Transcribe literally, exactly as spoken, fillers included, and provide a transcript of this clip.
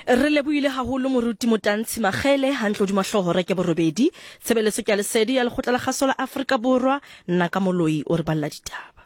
Re lebohile haholo moruti Motantshe Magele hantle hodima hlohore ke borobedi tshebeletso ke a lesedi ya lekgotla la kgaso la Afrika Borwa nna ka moloi o re balla ditaba.